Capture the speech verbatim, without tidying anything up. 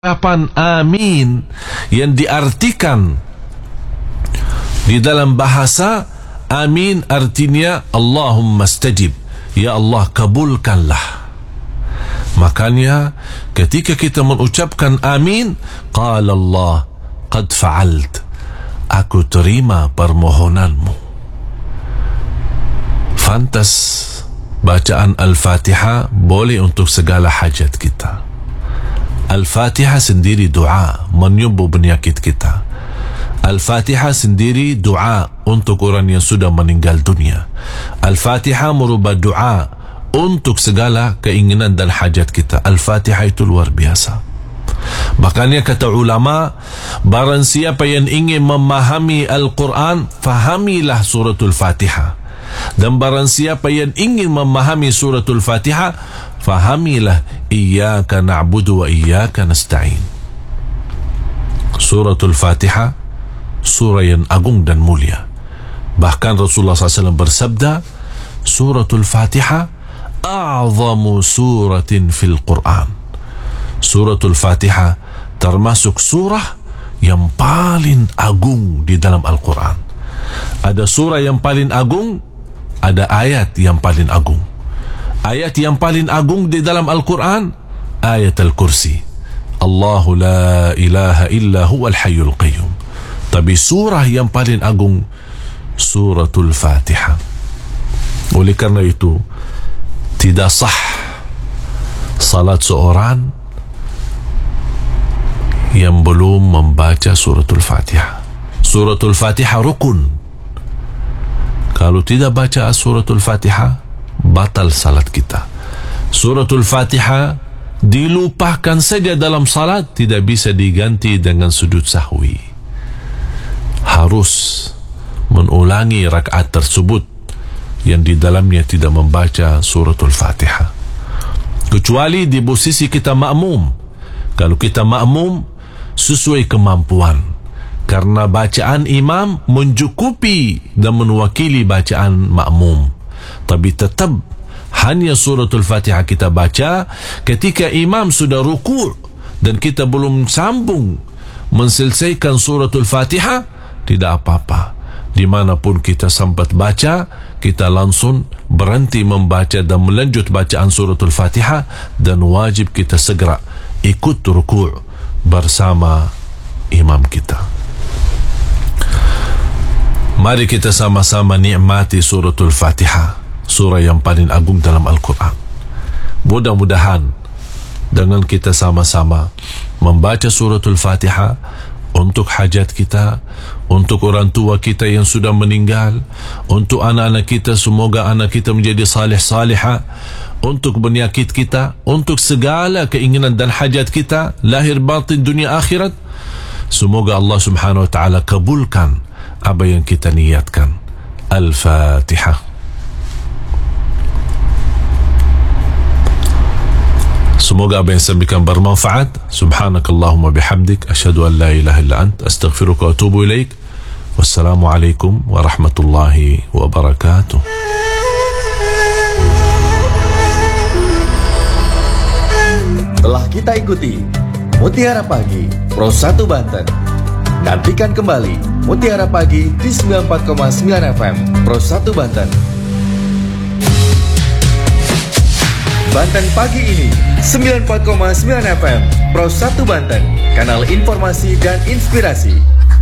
Ucapan amin yang diartikan di dalam bahasa amin artinya Allahumma stajib, ya Allah kabulkanlah. Makanya ketika kita mengucapkan amin, qala Allah qad fa'alt, aku terima permohonanmu. Fantas bacaan Al-Fatihah boleh untuk segala hajat kita. Al-Fatihah sendiri doa menyembuh penyakit kita. Al-Fatihah sendiri doa untuk orang yang sudah meninggal dunia. Al-Fatihah merubah doa untuk segala keinginan dan hajat kita. Al-Fatihah itu luar biasa. Makanya kata ulama, barang siapa yang ingin memahami Al-Quran, fahamilah suratul Fatihah. Dan barang siapa yang ingin memahami suratul Fatihah, fahamilah iyyaka na'budu wa iyyaka nasta'in. Suratul Fatihah surah yang agung dan mulia. Bahkan Rasulullah sallallahu alaihi wasallam bersabda, suratul Fatihah a'zamu suratin fil Quran. Suratul Fatihah termasuk surah yang paling agung di dalam Al-Quran. Ada surah yang paling agung, ada ayat yang paling agung. Ayat yang paling agung di dalam Al-Quran, ayat Al-Kursi, Allahu la ilaha illa huwal hayyul qayyum. Tapi surah yang paling agung, suratul Fatihah. Oleh kerana itu, tidak sah salat seorang yang belum membaca suratul Fatihah. Suratul Fatihah rukun. Kalau tidak baca suratul Fatihah, batal salat kita. Suratul Fatihah dilupakan saja dalam salat, tidak bisa diganti dengan sujud sahwi. Harus mengulangi rakaat tersebut yang di dalamnya tidak membaca suratul Fatihah. Kecuali di posisi kita makmum. Kalau kita makmum, sesuai kemampuan. Karena bacaan imam mencukupi dan menwakili bacaan makmum. Tapi tetap hanya suratul Fatihah kita baca ketika imam sudah ruku' dan kita belum sambung menselesaikan suratul Fatihah, tidak apa-apa. Dimanapun kita sempat baca, kita langsung berhenti membaca dan melanjut bacaan suratul Fatihah, dan wajib kita segera ikut ruku' bersama imam kita. Mari kita sama-sama nikmati suratul Fatihah, surah yang paling agung dalam Al-Quran. Mudah-mudahan dengan kita sama-sama membaca suratul Fatihah untuk hajat kita, untuk orang tua kita yang sudah meninggal, untuk anak-anak kita, semoga anak kita menjadi salih-salihah, untuk penyakit kita, untuk segala keinginan dan hajat kita, lahir batin dunia akhirat. Semoga Allah subhanahu wa ta'ala kabulkan apa yang kita niatkan. Al-Fatihah. Semoga apa yang saya sampaikan bermanfaat. Subhanakallahumma bihamdik, asyhadu an la ilaha illa ant, astaghfiruka wa atubu ilaik. Wassalamualaikum warahmatullahi wabarakatuh. Telah kita ikuti Mutiara Pagi Pro satu Banten. Nantikan kembali Mutiara Pagi di sembilan puluh empat koma sembilan F M Pro satu Banten. Banten Pagi ini sembilan puluh empat koma sembilan F M Pro satu Banten, kanal informasi dan inspirasi.